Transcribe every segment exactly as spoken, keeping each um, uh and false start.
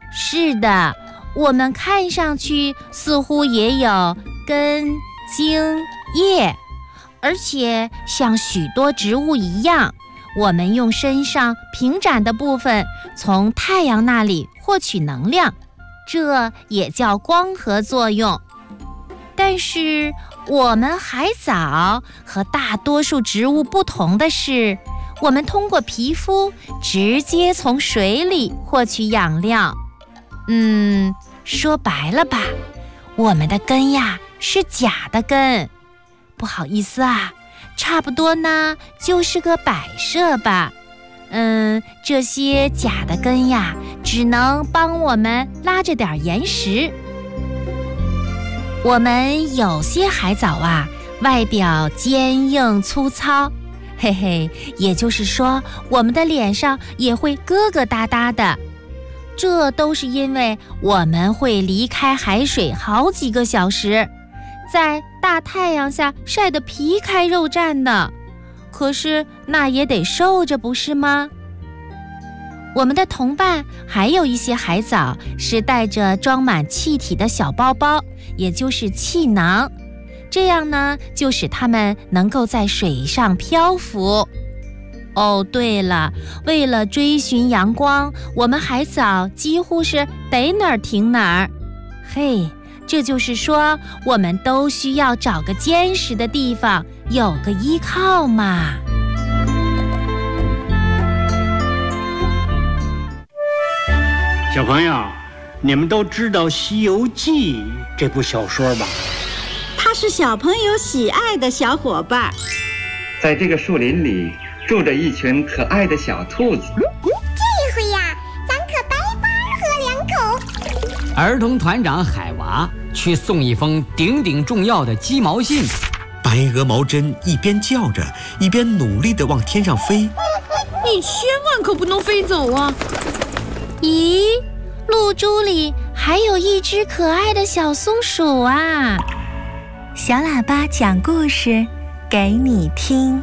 是的，我们看上去似乎也有根、茎、叶，而且像许多植物一样，我们用身上平展的部分从太阳那里获取能量，这也叫光合作用。但是我们海藻和大多数植物不同的是，我们通过皮肤直接从水里获取养料。嗯，说白了吧，我们的根呀是假的根。不好意思啊，差不多呢，就是个摆设吧。嗯，这些假的根呀，只能帮我们拉着点岩石。我们有些海藻啊，外表坚硬粗糙，嘿嘿，也就是说，我们的脸上也会疙疙瘩瘩的。这都是因为我们会离开海水好几个小时，在大太阳下晒得皮开肉绽的。可是那也得受着，不是吗？我们的同伴还有一些海藻是带着装满气体的小包包，也就是气囊，这样呢，就使它们能够在水上漂浮。哦，对了，为了追寻阳光，我们海藻几乎是得哪儿停哪儿。嘿，这就是说，我们都需要找个坚实的地方，有个依靠嘛。 小朋友，你们都知道《西游记》这部小说吧？ 它是小朋友喜爱的小伙伴。 在这个树林里住着一群可爱的小兔子。 这回呀，咱可白白喝两口。 儿童团长海娃去送一封顶顶重要的鸡毛信。 白鹅毛针一边叫着，一边努力地往天上飞。 你千万可不能飞走啊！ 咦，露珠里还有一只可爱的小松鼠啊！ 小喇叭讲故事给你听。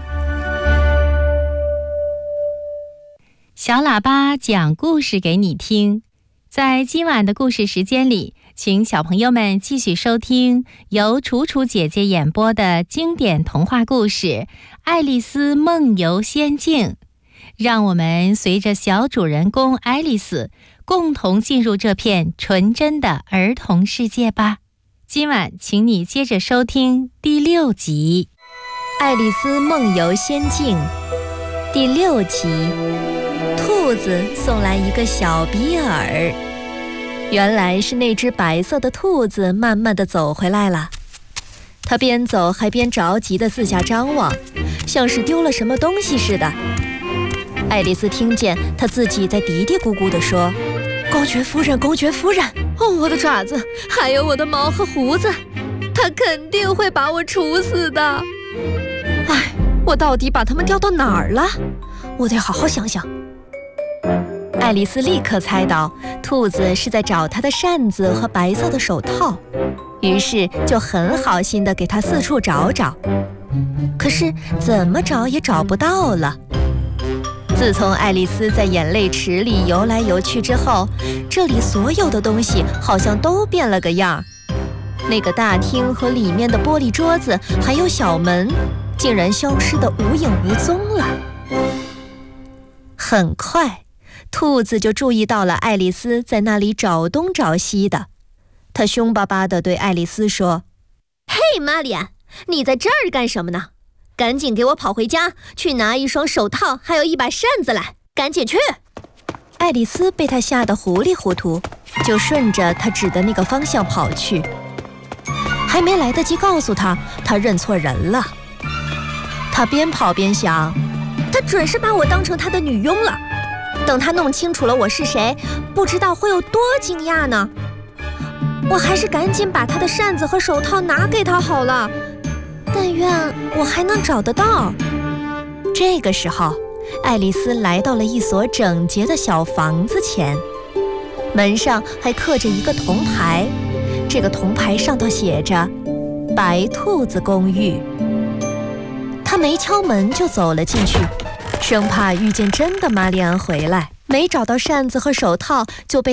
小喇叭讲故事给你听。在今晚的故事时间里，请小朋友们继续收听由楚楚姐姐演播的经典童话故事《爱丽丝梦游仙境》。让我们随着小主人公爱丽丝共同进入这片纯真的儿童世界吧。今晚请你接着收听第六集 《爱丽丝梦游仙境》第六集。兔子送来一个小比尔。原来是那只白色的兔子慢慢地走回来了。它边走还边着急地四下张望，像是丢了什么东西似的。爱丽丝听见她自己在嘀嘀咕咕地说：公爵夫人，公爵夫人，哦，我的爪子，还有我的毛和胡子，他肯定会把我处死的。唉，我到底把它们叼到哪儿了？我得好好想想。爱丽丝立刻猜到兔子是在找她的扇子和白色的手套，于是就很好心地给她四处找找。可是怎么找也找不到了。自从爱丽丝在眼泪池里游来游去之后，这里所有的东西好像都变了个样。那个大厅和里面的玻璃桌子还有小门，竟然消失得无影无踪了。很快，兔子就注意到了爱丽丝在那里找东找西的。它凶巴巴地对爱丽丝说：嘿，玛丽安，你在这儿干什么呢？赶紧给我跑回家，去拿一双手套，还有一把扇子来，赶紧去！爱丽丝被他吓得糊里糊涂，就顺着他指的那个方向跑去。还没来得及告诉他，他认错人了。他边跑边想，他准是把我当成他的女佣了。等他弄清楚了我是谁，不知道会有多惊讶呢。我还是赶紧把他的扇子和手套拿给他好了。但愿我还能找得到。这个时候，爱丽丝来到了一所整洁的小房子前，门上还刻着一个铜牌，这个铜牌上头写着“白兔子公寓”。她没敲门就走了进去，生怕遇见真的玛丽安回来，没找到扇子和手套就被